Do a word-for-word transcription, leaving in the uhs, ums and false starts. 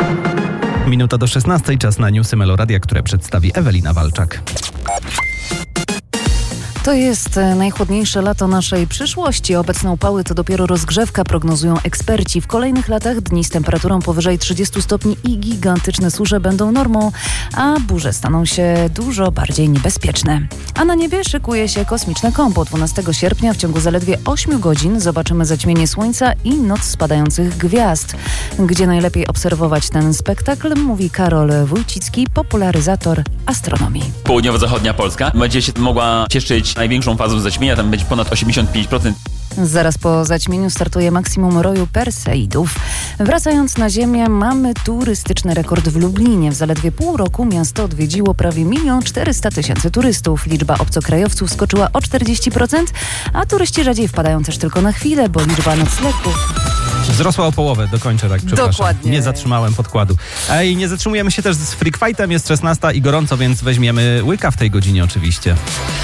Minuta do szesnastej, czas na newsy Meloradia, które przedstawi Ewelina Walczak. To jest najchłodniejsze lato naszej przyszłości. Obecne upały to dopiero rozgrzewka, prognozują eksperci. W kolejnych latach dni z temperaturą powyżej trzydziestu stopni i gigantyczne susze będą normą, a burze staną się dużo bardziej niebezpieczne. A na niebie szykuje się kosmiczne kombo. dwunastego sierpnia w ciągu zaledwie ośmiu godzin zobaczymy zaćmienie słońca i noc spadających gwiazd. Gdzie najlepiej obserwować ten spektakl, mówi Karol Wójcicki, popularyzator astronomii. Południowo-zachodnia Polska będzie się mogła cieszyć największą fazą zaćmienia, tam będzie ponad osiemdziesiąt pięć procent. Zaraz po zaćmieniu startuje maksimum roju Perseidów. Wracając na ziemię, mamy turystyczny rekord w Lublinie. W zaledwie pół roku miasto odwiedziło prawie milion czterysta tysięcy turystów. Liczba obcokrajowców skoczyła o czterdzieści procent, a turyści rzadziej wpadają też tylko na chwilę, bo liczba noclegów Wzrosła o połowę, dokończę tak, przepraszam. Dokładnie. Nie zatrzymałem podkładu. Ej, nie zatrzymujemy się też z Freak Fightem, jest szesnasta i gorąco, więc weźmiemy łyka w tej godzinie oczywiście.